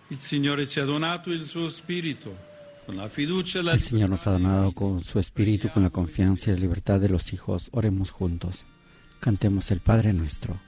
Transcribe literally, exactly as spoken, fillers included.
Il Signore ci ha donato il suo Spirito, con la fiducia e la El Señor nos ha donado con su Espíritu, con la confianza y la libertad de los hijos. Oremos juntos. Cantemos el Padre Nuestro.